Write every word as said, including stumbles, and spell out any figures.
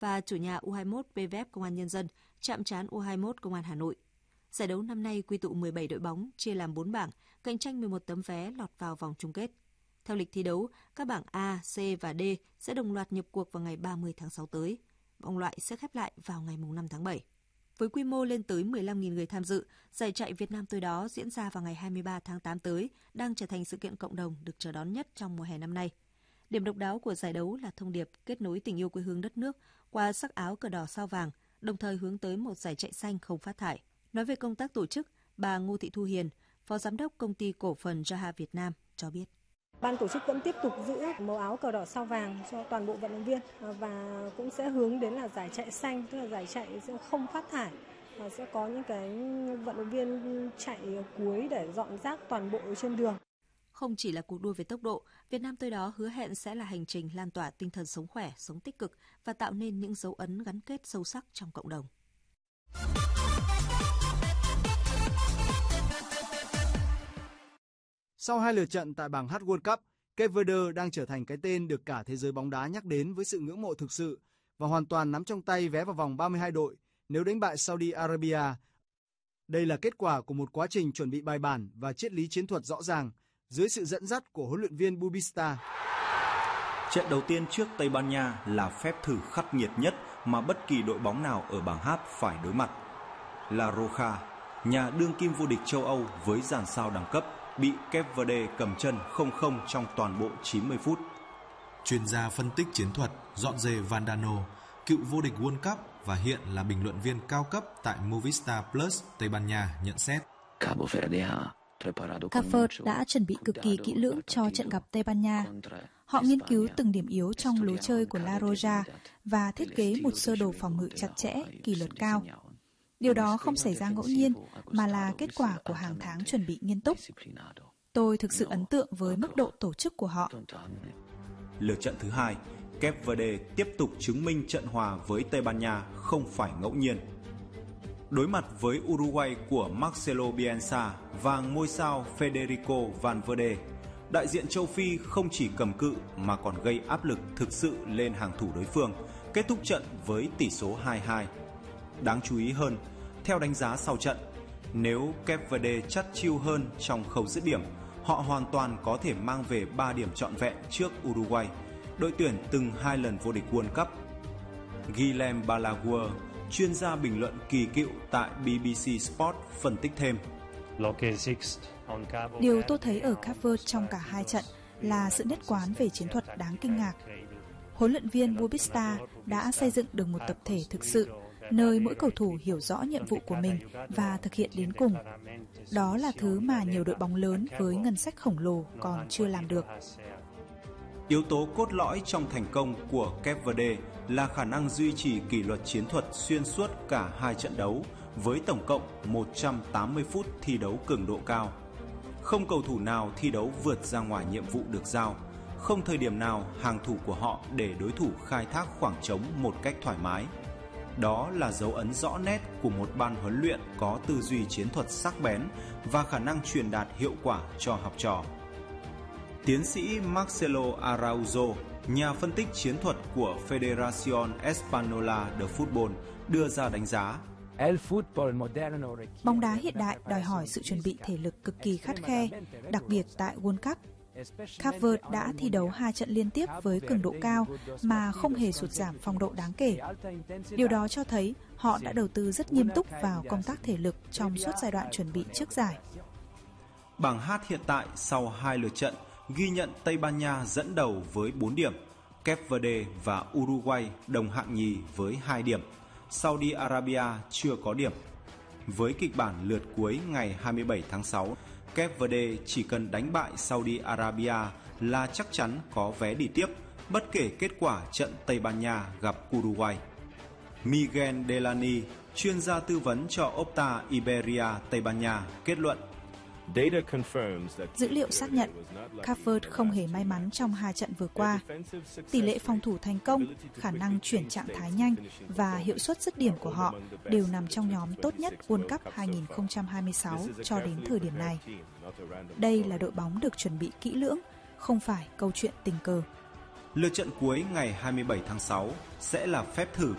và chủ nhà u hai mươi mốt pê vê ép Công an Nhân dân chạm trán u hai mươi mốt Công an Hà Nội. Giải đấu năm nay quy tụ mười bảy đội bóng chia làm bốn bảng, cạnh tranh mười một tấm vé lọt vào vòng chung kết. Theo lịch thi đấu, các bảng A, C và D sẽ đồng loạt nhập cuộc vào ngày ba mươi tháng sáu tới. Vòng loại sẽ khép lại vào ngày năm tháng bảy. Với quy mô lên tới mười lăm nghìn người tham dự, giải chạy Việt Nam tôi đó diễn ra vào ngày hai mươi ba tháng tám tới đang trở thành sự kiện cộng đồng được chờ đón nhất trong mùa hè năm nay. Điểm độc đáo của giải đấu là thông điệp kết nối tình yêu quê hương đất nước qua sắc áo cờ đỏ sao vàng, đồng thời hướng tới một giải chạy xanh không phát thải. Nói về công tác tổ chức, bà Ngô Thị Thu Hiền, Phó Giám đốc Công ty Cổ phần Jaha Việt Nam cho biết. Ban tổ chức vẫn tiếp tục giữ màu áo cờ đỏ sao vàng cho toàn bộ vận động viên và cũng sẽ hướng đến là giải chạy xanh, tức là giải chạy sẽ không phát thải. Và sẽ có những cái vận động viên chạy cuối để dọn rác toàn bộ trên đường. Không chỉ là cuộc đua về tốc độ, Việt Nam tôi đó hứa hẹn sẽ là hành trình lan tỏa tinh thần sống khỏe, sống tích cực và tạo nên những dấu ấn gắn kết sâu sắc trong cộng đồng. Sau hai lượt trận tại bảng H World Cup, Cape Verde đang trở thành cái tên được cả thế giới bóng đá nhắc đến với sự ngưỡng mộ thực sự và hoàn toàn nắm trong tay vé vào vòng ba mươi hai đội nếu đánh bại Saudi Arabia. Đây là kết quả của một quá trình chuẩn bị bài bản và triết lý chiến thuật rõ ràng dưới sự dẫn dắt của huấn luyện viên Bubista. Trận đầu tiên trước Tây Ban Nha là phép thử khắc nghiệt nhất mà bất kỳ đội bóng nào ở bảng H phải đối mặt. La Roja, nhà đương kim vô địch châu Âu với dàn sao đẳng cấp, bị Cape Verde cầm chân không không trong toàn bộ chín mươi phút. Chuyên gia phân tích chiến thuật Jorge Valdano, cựu vô địch World Cup và hiện là bình luận viên cao cấp tại Movistar Plus Tây Ban Nha nhận xét. Cape Verde đã chuẩn bị cực kỳ kỹ lưỡng cho trận gặp Tây Ban Nha. Họ nghiên cứu từng điểm yếu trong lối chơi của La Roja và thiết kế một sơ đồ phòng ngự chặt chẽ, kỷ luật cao. Điều đó không xảy ra ngẫu nhiên mà là kết quả của hàng tháng chuẩn bị nghiêm túc. Tôi thực sự ấn tượng với mức độ tổ chức của họ. Lượt trận thứ hai, Cape Verde tiếp tục chứng minh trận hòa với Tây Ban Nha không phải ngẫu nhiên. Đối mặt với Uruguay của Marcelo Bielsa và ngôi sao Federico Valverde, đại diện châu Phi không chỉ cầm cự mà còn gây áp lực thực sự lên hàng thủ đối phương, kết thúc trận với tỷ số hai hai. Đáng chú ý hơn, theo đánh giá sau trận, nếu Cape Verde chắt chiu hơn trong khâu dứt điểm, họ hoàn toàn có thể mang về ba điểm trọn vẹn trước Uruguay, đội tuyển từng hai lần vô địch World Cup. Guillem Balaguer, chuyên gia bình luận kỳ cựu tại bê bê xê Sport phân tích thêm. Điều tôi thấy ở Cape Verde trong cả hai trận là sự nhất quán về chiến thuật đáng kinh ngạc. Huấn luyện viên Bubista đã xây dựng được một tập thể thực sự, nơi mỗi cầu thủ hiểu rõ nhiệm vụ của mình và thực hiện đến cùng. Đó là thứ mà nhiều đội bóng lớn với ngân sách khổng lồ còn chưa làm được. Yếu tố cốt lõi trong thành công của Cape Verde là khả năng duy trì kỷ luật chiến thuật xuyên suốt cả hai trận đấu với tổng cộng một trăm tám mươi phút thi đấu cường độ cao. Không cầu thủ nào thi đấu vượt ra ngoài nhiệm vụ được giao, không thời điểm nào hàng thủ của họ để đối thủ khai thác khoảng trống một cách thoải mái. Đó là dấu ấn rõ nét của một ban huấn luyện có tư duy chiến thuật sắc bén và khả năng truyền đạt hiệu quả cho học trò. Tiến sĩ Marcelo Araujo, nhà phân tích chiến thuật của Federación Española de Fútbol, đưa ra đánh giá. Bóng đá hiện đại đòi hỏi sự chuẩn bị thể lực cực kỳ khắt khe, đặc biệt tại World Cup. Cape Verde đã thi đấu hai trận liên tiếp với cường độ cao mà không hề sụt giảm phong độ đáng kể. Điều đó cho thấy họ đã đầu tư rất nghiêm túc vào công tác thể lực trong suốt giai đoạn chuẩn bị trước giải. Bảng H hiện tại sau hai lượt trận ghi nhận Tây Ban Nha dẫn đầu với bốn điểm, Cape Verde và Uruguay đồng hạng nhì với hai điểm, Saudi Arabia chưa có điểm. Với kịch bản lượt cuối ngày hai mươi bảy tháng sáu, Cape Verde chỉ cần đánh bại Saudi Arabia là chắc chắn có vé đi tiếp, bất kể kết quả trận Tây Ban Nha gặp Uruguay. Miguel Delany, chuyên gia tư vấn cho Opta Iberia Tây Ban Nha, kết luận. Dữ liệu xác nhận Cape Verde không hề may mắn trong hai trận vừa qua. Tỷ lệ phòng thủ thành công, khả năng chuyển trạng thái nhanh và hiệu suất dứt điểm của họ đều nằm trong nhóm tốt nhất World Cup hai không hai sáu cho đến thời điểm này. Đây là đội bóng được chuẩn bị kỹ lưỡng, không phải câu chuyện tình cờ. Lượt trận cuối ngày hai mươi bảy tháng sáu sẽ là phép thử